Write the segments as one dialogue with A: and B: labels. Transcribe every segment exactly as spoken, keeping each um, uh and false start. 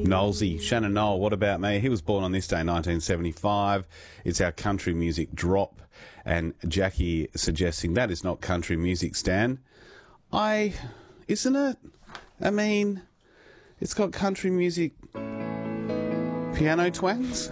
A: Knowlesy, Shannon Knoll, What About Me? He was born on this day, nineteen seventy-five. It's our country music drop. And Jackie suggesting that is not country music, Stan. I... Isn't it? I mean, it's got country music piano twangs?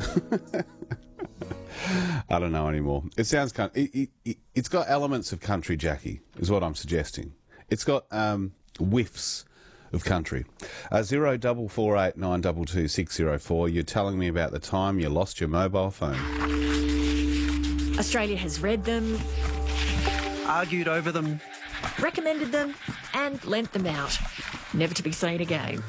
A: I don't know anymore. It sounds... It, it, it, it's got elements of country, Jackie, is what I'm suggesting. It's got um, whiffs of country. Uh, zero double four eight nine double two six zero four. You're telling me about the time you lost your mobile phone.
B: Australia has read them,
C: argued over them,
B: recommended them, and lent them out, never to be seen again.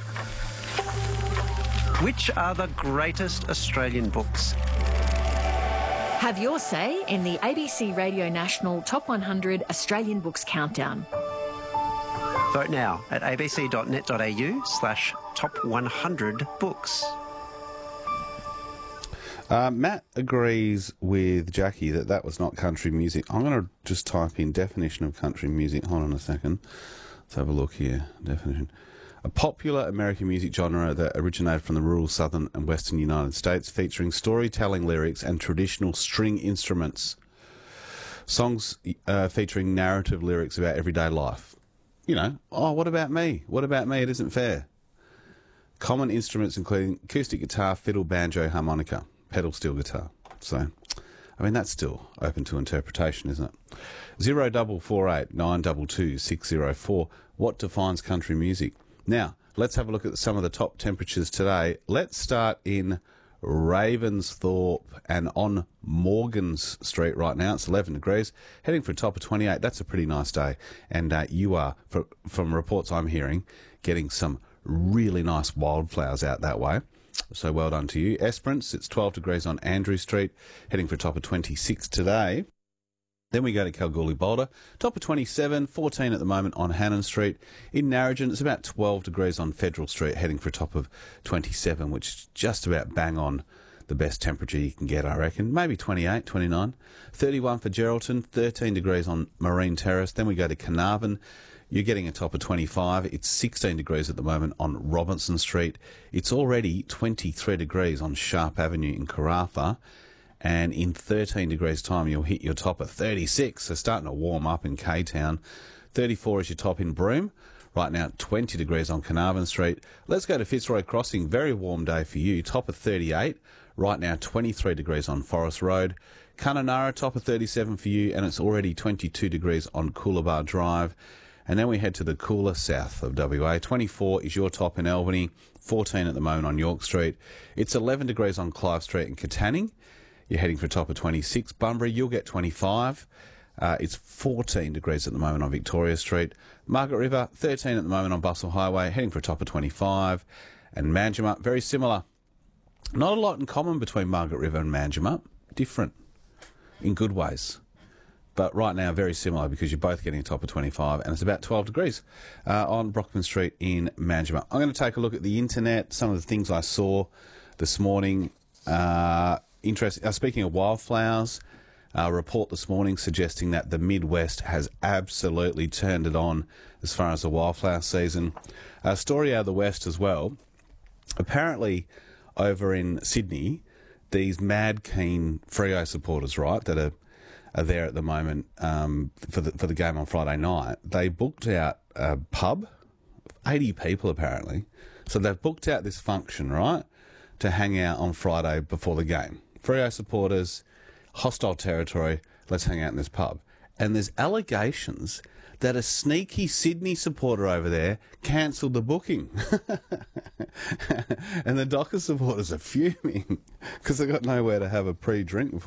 C: Which are the greatest Australian books?
B: Have your say in the A B C Radio National Top one hundred Australian Books Countdown.
C: Vote now at abc.net.au slash top 100 books.
A: Uh, Matt agrees with Jackie that that was not country music. I'm going to just type in definition of country music. Hold on a second. Let's have a look here. Definition. A popular American music genre that originated from the rural southern and western United States, featuring storytelling lyrics and traditional string instruments. Songs uh, featuring narrative lyrics about everyday life. You know, oh, what about me? What about me? It isn't fair. Common instruments including acoustic guitar, fiddle, banjo, harmonica, pedal steel guitar. So, I mean, that's still open to interpretation, isn't it? Zero double four eight nine double two six zero four. What defines country music? Now, let's have a look at some of the top temperatures today. Let's start in Ravensthorpe and on Morgans Street right now. It's eleven degrees, heading for a top of twenty-eight. That's a pretty nice day. And uh, you are, for, from reports I'm hearing, getting some really nice wildflowers out that way. So well done to you. Esperance, it's twelve degrees on Andrew Street, heading for a top of twenty-six today. Then we go to Kalgoorlie Boulder, top of twenty-seven, fourteen at the moment on Hannon Street. In Narrogin, it's about twelve degrees on Federal Street, heading for a top of twenty-seven, which is just about bang on the best temperature you can get, I reckon. Maybe twenty-eight, twenty-nine. thirty-one for Geraldton, thirteen degrees on Marine Terrace. Then we go to Carnarvon. You're getting a top of twenty-five. It's sixteen degrees at the moment on Robinson Street. It's already twenty-three degrees on Sharp Avenue in Karratha. And in thirteen degrees time, you'll hit your top at thirty-six. So starting to warm up in K-Town. thirty-four is your top in Broome. Right now, twenty degrees on Carnarvon Street. Let's go to Fitzroy Crossing. Very warm day for you. Top of thirty-eight. Right now, twenty-three degrees on Forest Road. Kununurra, top of thirty-seven for you. And it's already twenty-two degrees on Coolabah Drive. And then we head to the cooler south of W A. twenty-four is your top in Albany. fourteen at the moment on York Street. It's eleven degrees on Clive Street in Katanning. You're heading for a top of twenty-six. Bunbury, you'll get twenty-five. Uh, it's fourteen degrees at the moment on Victoria Street. Margaret River, thirteen at the moment on Bustle Highway, heading for a top of twenty-five. And Manjimup, very similar. Not a lot in common between Margaret River and Manjimup. Different in good ways. But right now, very similar because you're both getting a top of twenty-five and it's about twelve degrees uh, on Brockman Street in Manjimup. I'm going to take a look at the internet, some of the things I saw this morning. Uh... Interesting. Uh, speaking of wildflowers, a report this morning suggesting that the Midwest has absolutely turned it on as far as the wildflower season. A story out of the West as well. Apparently, over in Sydney, these mad keen Freo supporters, right, that are are there at the moment um, for the for the game on Friday night. They booked out a pub, eighty people apparently. So they've booked out this function, right, to hang out on Friday before the game. Freo supporters, hostile territory, let's hang out in this pub. And there's allegations that a sneaky Sydney supporter over there cancelled the booking. And the Dockers supporters are fuming because they've got nowhere to have a pre-drink before